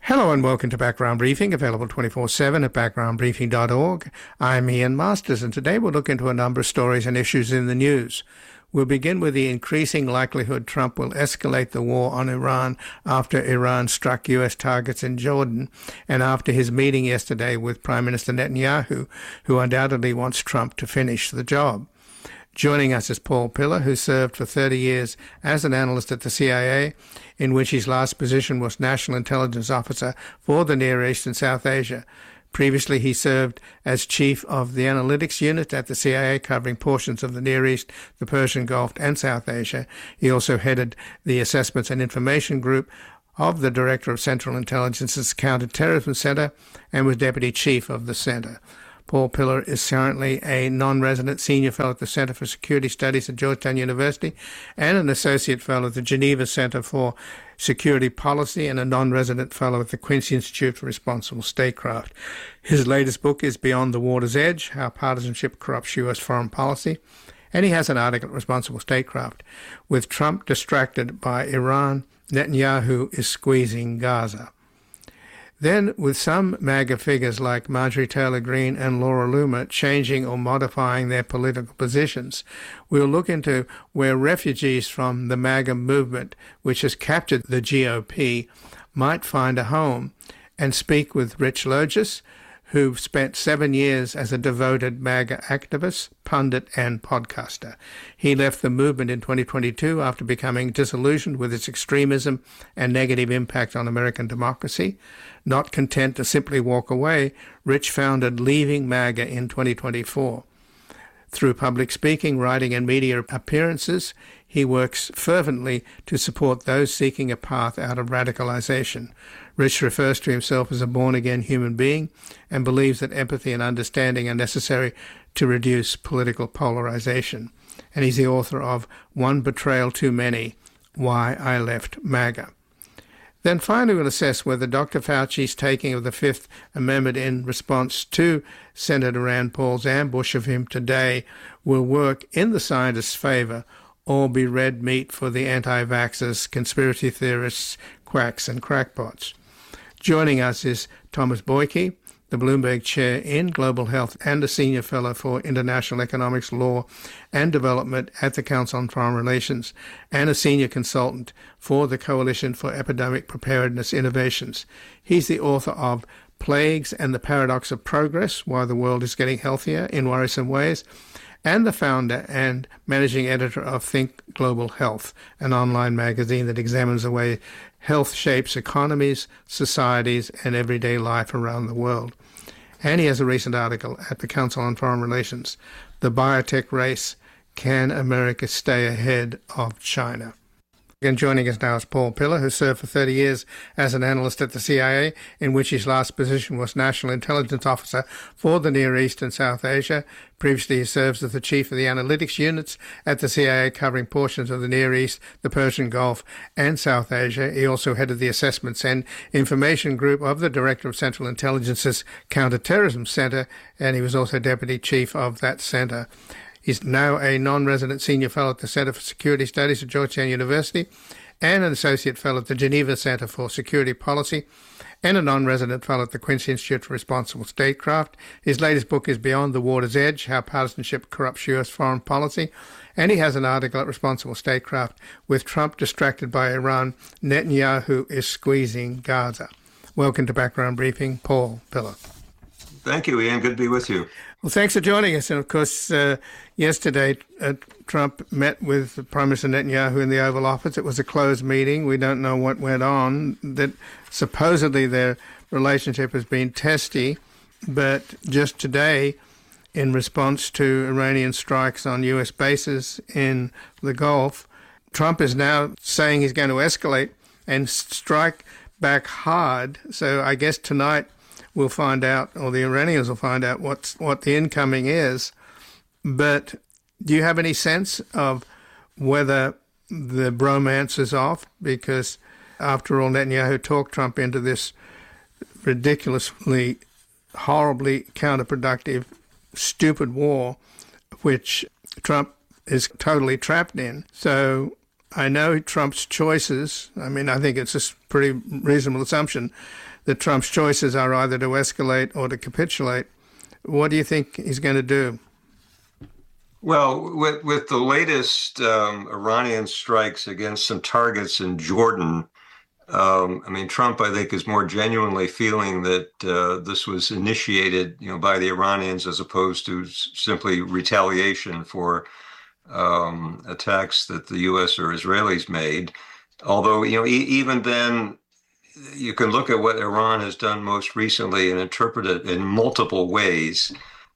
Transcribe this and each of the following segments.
Hello and welcome to Background Briefing, available 24/7 at backgroundbriefing.org. I'm Ian Masters, and today we'll look into a number of stories and issues in the news. We'll begin with the increasing likelihood Trump will escalate the war on Iran after Iran struck U.S. targets in Jordan, and after his meeting yesterday with Prime Minister Netanyahu, who undoubtedly wants Trump to finish the job. Joining us is Paul Pillar, who served for 30 years as an analyst at the CIA, in which his last position was National Intelligence Officer for the Near East and South Asia. Previously, he served as Chief of the Analytics Unit at the CIA, covering portions of the Near East, the Persian Gulf, and South Asia. He also headed the Assessments and Information Group of the Director of Central Intelligence's Counterterrorism Center and was Deputy Chief of the Center. Paul Pillar is currently a non-resident senior fellow at the Center for Security Studies at Georgetown University and an associate fellow at the Geneva Center for Security Policy and a non-resident fellow at the Quincy Institute for Responsible Statecraft. His latest book is Beyond the Water's Edge: How Partisanship Corrupts U.S. Foreign Policy, and he has an article at Responsible Statecraft. With Trump distracted by Iran, Netanyahu is squeezing Gaza. Then, with some MAGA figures like Marjorie Taylor Greene and Laura Loomer changing or modifying their political positions, we'll look into where refugees from the MAGA movement, which has captured the GOP, might find a home, and speak with Rich Logis, who spent 7 years as a devoted MAGA activist, pundit, and podcaster. He left the movement in 2022 after becoming disillusioned with its extremism and negative impact on American democracy. Not content to simply walk away, Rich founded Leaving MAGA in 2024. Through public speaking, writing, and media appearances, he works fervently to support those seeking a path out of radicalization. Rich refers to himself as a born-again human being and believes that empathy and understanding are necessary to reduce political polarization. And he's the author of One Betrayal Too Many: Why I Left MAGA. Then finally, we'll assess whether Dr. Fauci's taking of the Fifth Amendment in response to Senator Rand Paul's ambush of him today will work in the scientists' favor or be red meat for the anti-vaxxers, conspiracy theorists, quacks, and crackpots. Joining us is Thomas Boyke, the Bloomberg Chair in Global Health and a Senior Fellow for International Economics, Law and Development at the Council on Foreign Relations, and a Senior Consultant for the Coalition for Epidemic Preparedness Innovations. He's the author of Plagues and the Paradox of Progress: Why the World is Getting Healthier in Worrisome Ways, and the founder and managing editor of Think Global Health, an online magazine that examines the way health shapes economies, societies, and everyday life around the world. And he has a recent article at the Council on Foreign Relations, The Biotech Race: Can America Stay Ahead of China? And joining us now is Paul Pillar, who served for 30 years as an analyst at the CIA, in which his last position was National Intelligence Officer for the Near East and South Asia. Previously, he served as the Chief of the Analytics Units at the CIA, covering portions of the Near East, the Persian Gulf, and South Asia. He also headed the Assessments and Information Group of the Director of Central Intelligence's Counterterrorism Center, and he was also Deputy Chief of that center. He's now a non-resident senior fellow at the Center for Security Studies at Georgetown University and an associate fellow at the Geneva Center for Security Policy and a non-resident fellow at the Quincy Institute for Responsible Statecraft. His latest book is Beyond the Water's Edge: How Partisanship Corrupts U.S. Foreign Policy, and he has an article at Responsible Statecraft, With Trump Distracted by Iran, Netanyahu is Squeezing Gaza. Welcome to Background Briefing, Paul Pillar. Thank you, Ian. Good to be with you. Well, thanks for joining us. And, of course, yesterday Trump met with Prime Minister Netanyahu in the Oval Office. It was a closed meeting. We don't know what went on. That supposedly their relationship has been testy. But just today, in response to Iranian strikes on U.S. bases in the Gulf, Trump is now saying he's going to escalate and strike back hard. So I guess tonight we'll find out, or the Iranians will find out what the incoming is. But do you have any sense of whether the bromance is off? Because after all, Netanyahu talked Trump into this ridiculously, horribly counterproductive, stupid war, which Trump is totally trapped in. So I know Trump's choices. I mean, I think it's a pretty reasonable assumption that Trump's choices are either to escalate or to capitulate. What do you think he's going to do? Well, with the latest Iranian strikes against some targets in Jordan, I mean, Trump, I think, is more genuinely feeling that this was initiated, by the Iranians as opposed to simply retaliation for attacks that the U.S. or Israelis made. Although, even then, you can look at what Iran has done most recently and interpret it in multiple ways.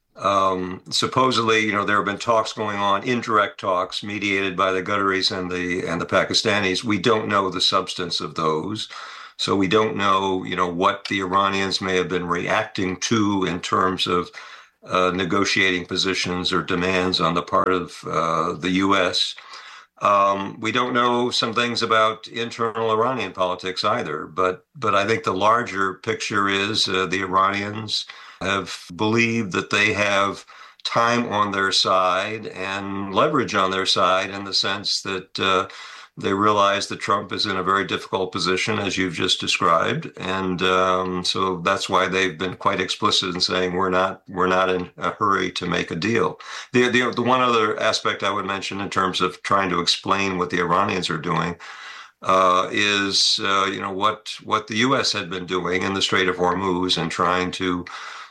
Supposedly, there have been talks going on, indirect talks mediated by the Qataris and the Pakistanis. We don't know the substance of those. So we don't know, what the Iranians may have been reacting to in terms of negotiating positions or demands on the part of the U.S. We don't know some things about internal Iranian politics either, but I think the larger picture is the Iranians have believed that they have time on their side and leverage on their side in the sense that they realize that Trump is in a very difficult position, as you've just described, and so that's why they've been quite explicit in saying we're not in a hurry to make a deal. The one other aspect I would mention in terms of trying to explain what the Iranians are doing is what the U.S. had been doing in the Strait of Hormuz and trying to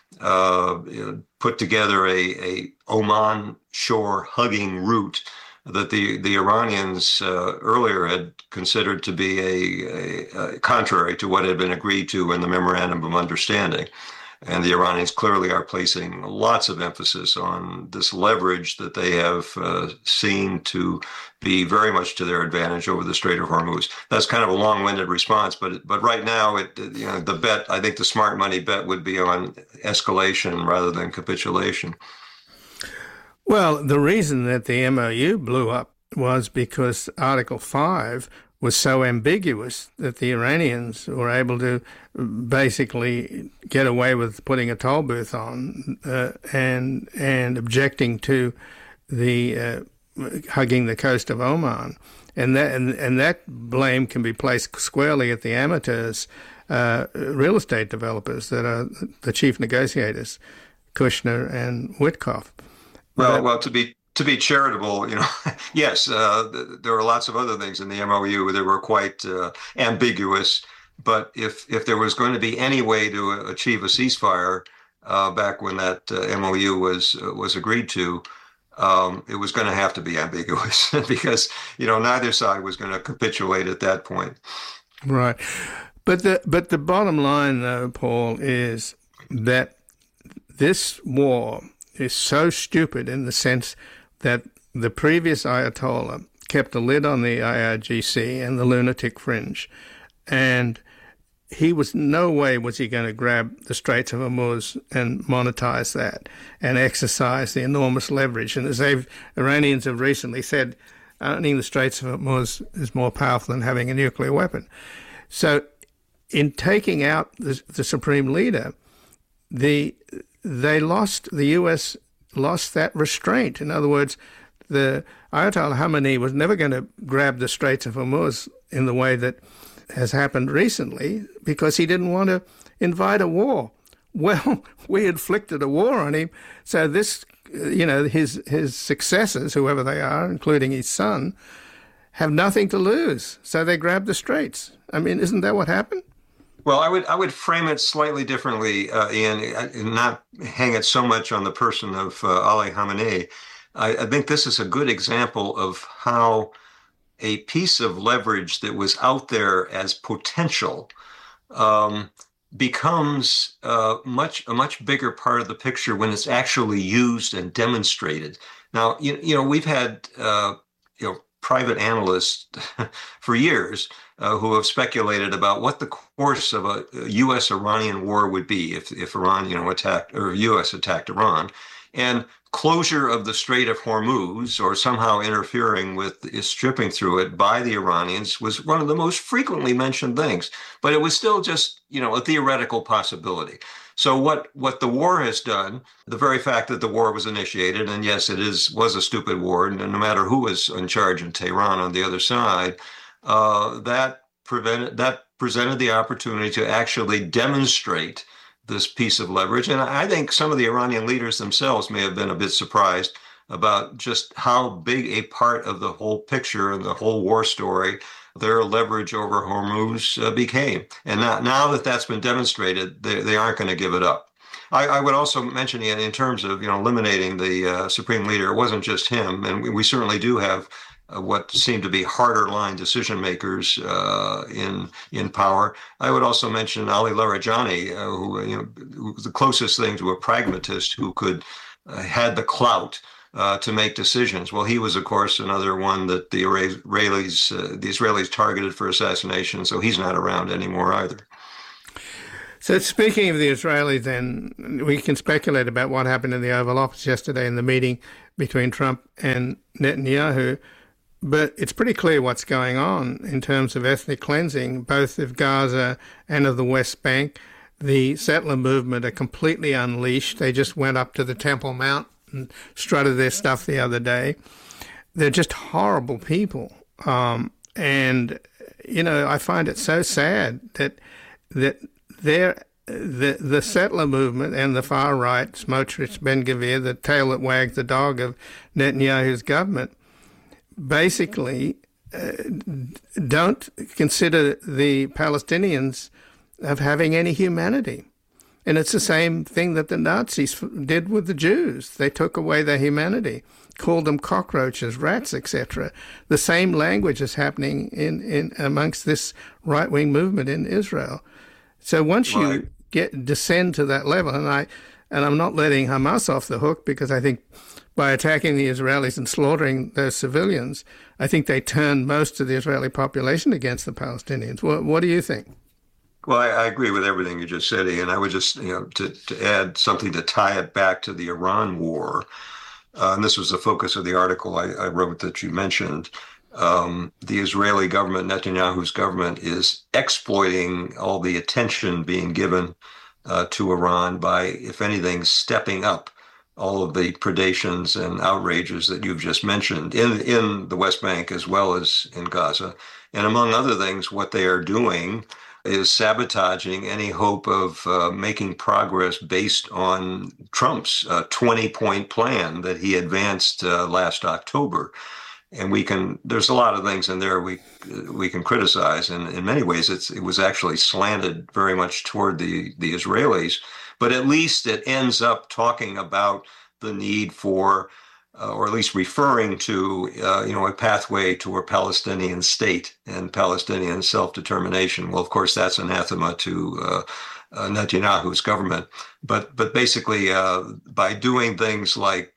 put together a Oman shore hugging route that the Iranians earlier had considered to be a contrary to what had been agreed to in the Memorandum of Understanding. And the Iranians clearly are placing lots of emphasis on this leverage that they have seen to be very much to their advantage over the Strait of Hormuz. That's kind of a long-winded response, but right now, the bet, I think the smart money bet would be on escalation rather than capitulation. Well, the reason that the MOU blew up was because Article 5 was so ambiguous that the Iranians were able to basically get away with putting a toll booth on and objecting to the hugging the coast of Oman, and that blame can be placed squarely at the amateurs, real estate developers that are the chief negotiators, Kushner and Witkoff. Well, to be charitable, yes, there are lots of other things in the MOU that were quite ambiguous. But if there was going to be any way to achieve a ceasefire back when that MOU was agreed to, it was going to have to be ambiguous because neither side was going to capitulate at that point. Right, but the bottom line, though, Paul, is that this war is so stupid in the sense that the previous Ayatollah kept a lid on the IRGC and the lunatic fringe, and he was no way was he going to grab the Straits of Hormuz and monetize that and exercise the enormous leverage. And as Iranians have recently said, owning the Straits of Hormuz is more powerful than having a nuclear weapon. So in taking out the supreme leader, the U.S. lost that restraint. In other words, the Ayatollah Khamenei was never going to grab the Straits of Hormuz in the way that has happened recently because he didn't want to invite a war. Well, we inflicted a war on him, so this, his successors, whoever they are, including his son, have nothing to lose. So they grabbed the Straits. I mean, isn't that what happened? Well, I would frame it slightly differently, Ian, and not hang it so much on the person of Ali Khamenei. I think this is a good example of how a piece of leverage that was out there as potential becomes a much bigger part of the picture when it's actually used and demonstrated. Now, we've had private analysts for years who have speculated about what the course of a U.S.-Iranian war would be if Iran, attacked or U.S. attacked Iran. And closure of the Strait of Hormuz or somehow interfering with stripping through it by the Iranians was one of the most frequently mentioned things. But it was still just, a theoretical possibility. So what the war has done, the very fact that the war was initiated, and yes, was a stupid war, and no matter who was in charge in Tehran on the other side, that presented the opportunity to actually demonstrate this piece of leverage. And I think some of the Iranian leaders themselves may have been a bit surprised about just how big a part of the whole picture and the whole war story their leverage over Hormuz became. And now that that's been demonstrated, they aren't going to give it up. I would also mention in terms of eliminating the supreme leader, it wasn't just him, and we certainly do have what seem to be harder line decision makers in power. I would also mention Ali Larijani, who was the closest thing to a pragmatist who could had the clout to make decisions. Well, he was, of course, another one that the Israelis targeted for assassination. So he's not around anymore either. So speaking of the Israelis, then we can speculate about what happened in the Oval Office yesterday in the meeting between Trump and Netanyahu. But it's pretty clear what's going on in terms of ethnic cleansing, both of Gaza and of the West Bank. The settler movement are completely unleashed. They just went up to the Temple Mount and strutted their stuff the other day. They're just horrible people. And, I find it so sad that the settler movement and the far right, Smotrich, Ben-Gvir, the tail that wags the dog of Netanyahu's government, basically don't consider the Palestinians of having any humanity. And it's the same thing that the Nazis did with the Jews. They took away their humanity, called them cockroaches, rats, etc. The same language is happening in amongst this right-wing movement in Israel. So once you descend to that level, and I'm not letting Hamas off the hook, because I think by attacking the Israelis and slaughtering those civilians, I think they turned most of the Israeli population against the Palestinians. What do you think? Well, I agree with everything you just said, Ian. I would just, to add something to tie it back to the Iran war, and this was the focus of the article I wrote that you mentioned. The Israeli government, Netanyahu's government, is exploiting all the attention being given to Iran by, if anything, stepping up all of the predations and outrages that you've just mentioned in the West Bank as well as in Gaza. And among other things, what they are doing is sabotaging any hope of making progress based on Trump's 20-point plan that he advanced last October. And there's a lot of things in there we can criticize. And in many ways, it was actually slanted very much toward the Israelis. But at least it ends up talking about the need for, or at least referring to, a pathway to a Palestinian state and Palestinian self-determination. Well, of course, that's anathema to Netanyahu's government. But basically, by doing things like,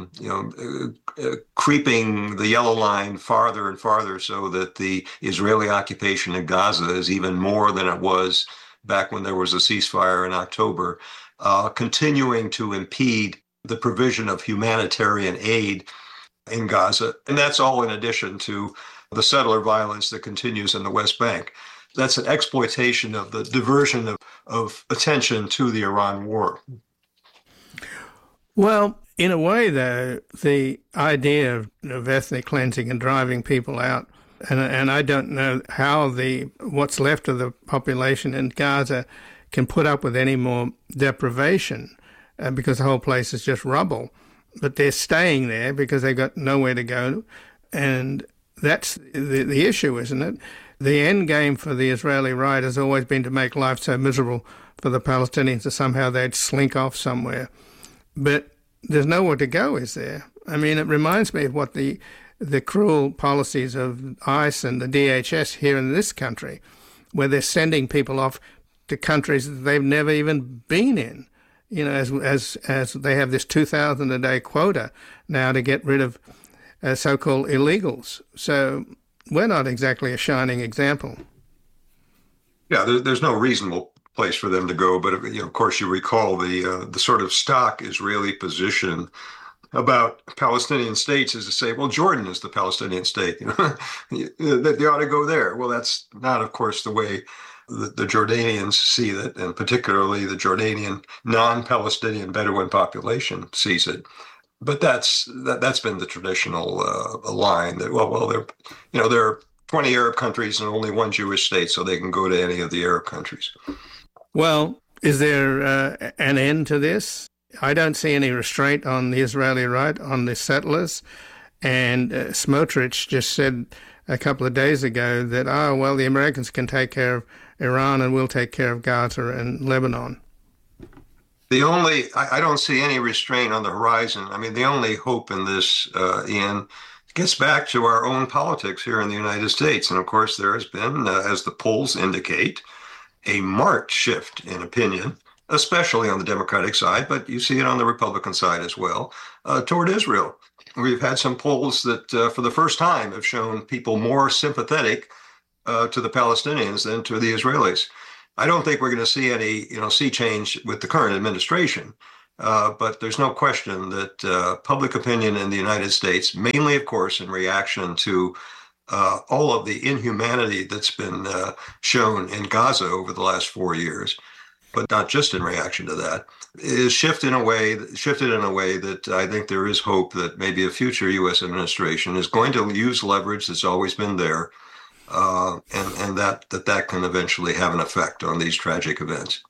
creeping the yellow line farther and farther so that the Israeli occupation in Gaza is even more than it was back when there was a ceasefire in October, continuing to impede the provision of humanitarian aid in Gaza. And that's all in addition to the settler violence that continues in the West Bank. That's an exploitation of the diversion of attention to the Iran war. Well, in a way, though, the idea of ethnic cleansing and driving people out, and I don't know how what's left of the population in Gaza can put up with any more deprivation because the whole place is just rubble. But they're staying there because they've got nowhere to go. And that's the issue, isn't it? The end game for the Israeli right has always been to make life so miserable for the Palestinians that somehow they'd slink off somewhere. But there's nowhere to go, is there? I mean, it reminds me of what the cruel policies of ICE and the DHS here in this country, where they're sending people off to countries that they've never even been in. As they have this 2,000 a day quota now to get rid of so-called illegals. So we're not exactly a shining example. Yeah, there's no reasonable place for them to go. But of course, you recall the sort of stock Israeli position about Palestinian states is to say, well, Jordan is the Palestinian state. They ought to go there. Well, that's not, of course, the way the Jordanians see it, and particularly the Jordanian non-Palestinian Bedouin population sees it. But that's been the traditional line that there are 20 Arab countries and only one Jewish state, so they can go to any of the Arab countries. Well, is there an end to this? I don't see any restraint on the Israeli right, on the settlers. And Smotrich just said a couple of days ago that, the Americans can take care of Iran and we'll take care of Gaza and Lebanon. I don't see any restraint on the horizon. I mean, the only hope in this, Ian, gets back to our own politics here in the United States. And of course, there has been, as the polls indicate, a marked shift in opinion, especially on the Democratic side, but you see it on the Republican side as well, toward Israel. We've had some polls that for the first time have shown people more sympathetic to the Palestinians than to the Israelis. I don't think we're going to see any, sea change with the current administration. But there's no question that public opinion in the United States, mainly, of course, in reaction to all of the inhumanity that's been shown in Gaza over the last 4 years, but not just in reaction to that, is shifted in a way that I think there is hope that maybe a future U.S. administration is going to use leverage that's always been there, and that can eventually have an effect on these tragic events.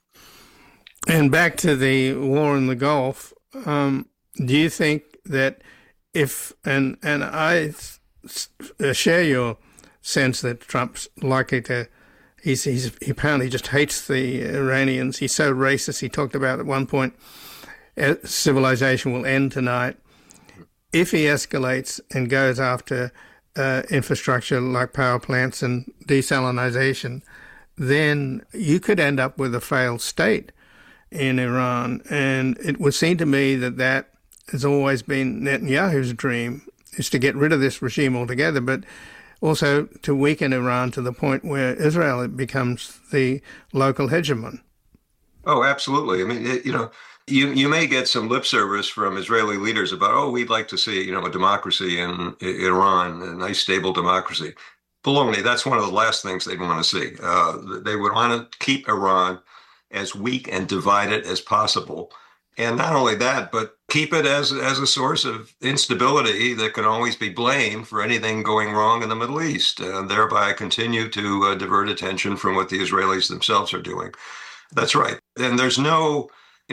And back to the war in the Gulf, do you think that if, and I share your sense that Trump's likely to, he apparently just hates the Iranians. He's so racist. He talked about at one point, civilization will end tonight. If he escalates and goes after infrastructure like power plants and desalination, then you could end up with a failed state in Iran. And it would seem to me that has always been Netanyahu's dream, is to get rid of this regime altogether, but also to weaken Iran to the point where Israel becomes the local hegemon. Oh, absolutely. I mean, you may get some lip service from Israeli leaders about, we'd like to see, a democracy in Iran, a nice, stable democracy. Baloney, that's one of the last things they'd want to see. They would want to keep Iran as weak and divided as possible. And not only that, but keep it as a source of instability that can always be blamed for anything going wrong in the Middle East, and thereby continue to divert attention from what the Israelis themselves are doing. That's right. And there's no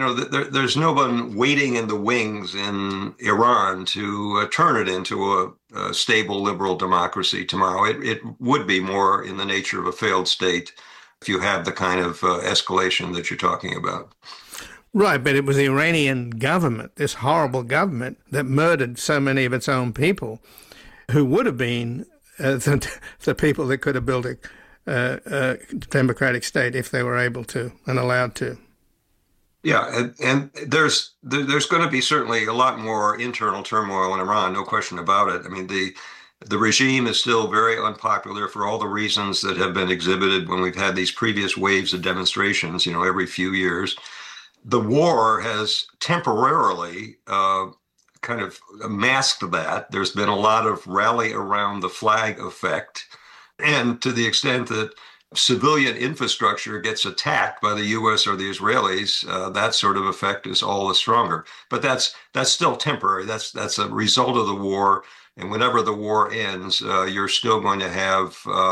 one waiting in the wings in Iran to turn it into a stable liberal democracy tomorrow. It would be more in the nature of a failed state if you have the kind of escalation that you're talking about. Right, but it was the Iranian government, this horrible government, that murdered so many of its own people, who would have been the people that could have built a democratic state if they were able to and allowed to. Yeah, and there's going to be certainly a lot more internal turmoil in Iran, no question about it. I mean, the regime is still very unpopular for all the reasons that have been exhibited when we've had these previous waves of demonstrations, every few years. The war has temporarily kind of masked that. There's been a lot of rally around the flag effect. And to the extent that civilian infrastructure gets attacked by the U.S. or the Israelis, that sort of effect is all the stronger. But that's still temporary. That's a result of the war. And whenever the war ends, you're still going to have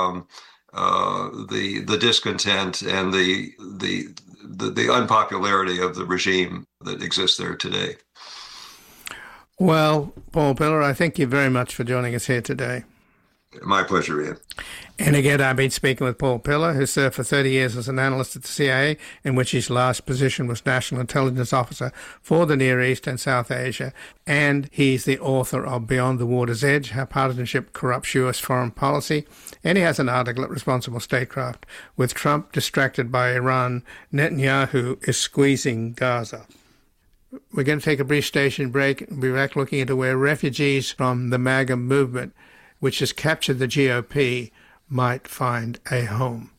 the discontent and the unpopularity of the regime that exists there today. Well, Paul Pillar, I thank you very much for joining us here today. My pleasure, Ian. And again, I've been speaking with Paul Pillar, who served for 30 years as an analyst at the CIA, in which his last position was National Intelligence Officer for the Near East and South Asia. And he's the author of Beyond the Water's Edge, How Partisanship Corrupts U.S. Foreign Policy. And he has an article at Responsible Statecraft, With Trump Distracted by Iran, Netanyahu is Squeezing Gaza. We're going to take a brief station break and be back looking into where refugees from the MAGA movement, which has captured the GOP, might find a home.